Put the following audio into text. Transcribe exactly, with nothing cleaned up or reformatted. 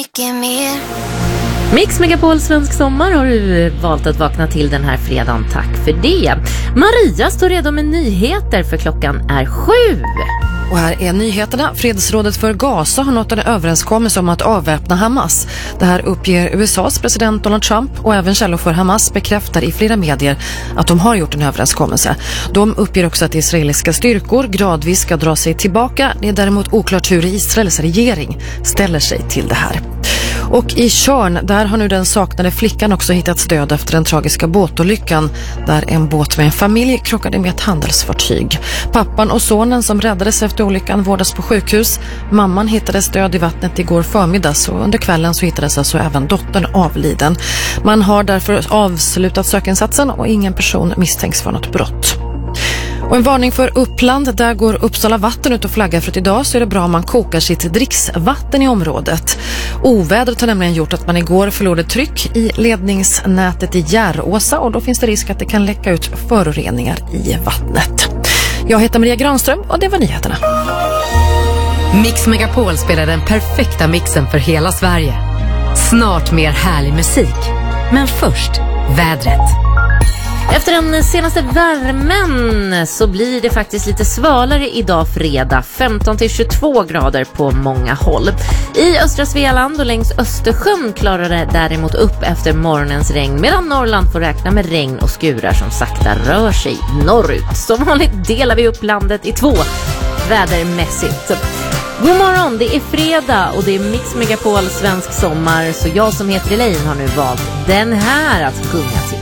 Mix Megapol Svensk Sommar har du valt att vakna till den här fredagen. Tack för det. Maria står redo med nyheter för klockan är sju. Och här är nyheterna. Fredsrådet för Gaza har nått en överenskommelse om att avväpna Hamas. Det här uppger U S A:s president Donald Trump, och även källor för Hamas bekräftar i flera medier att de har gjort en överenskommelse. De uppger också att israeliska styrkor gradvis ska dra sig tillbaka. Det är däremot oklart hur Israels regering ställer sig till det här. Och i Tjörn, där har nu den saknade flickan också hittat stöd efter den tragiska båtolyckan där en båt med en familj krockade med ett handelsfartyg. Pappan och sonen som räddades efter olyckan vårdas på sjukhus. Mamman hittades död i vattnet igår förmiddags, och under kvällen så hittades alltså även dottern avliden. Man har därför avslutat sökinsatsen och ingen person misstänks för något brott. Och en varning för Uppland, där går Uppsala vatten ut och flaggar för att idag så är det bra om man kokar sitt dricksvatten i området. Ovädret har nämligen gjort att man igår förlorade tryck i ledningsnätet i Järråsa, och då finns det risk att det kan läcka ut föroreningar i vattnet. Jag heter Maria Granström och det var nyheterna. Mix Megapol spelar den perfekta mixen för hela Sverige. Snart mer härlig musik. Men först, vädret. Efter den senaste värmen så blir det faktiskt lite svalare idag fredag, femton till tjugotvå grader på många håll. I östra Svealand och längs Östersjön klarar det däremot upp efter morgonens regn, medan Norrland får räkna med regn och skurar som sakta rör sig norrut. Som vanligt delar vi upp landet i två vädermässigt. God morgon, det är fredag och det är Mix Megapol Svensk Sommar, så jag som heter Elaine har nu valt den här att sjunga till.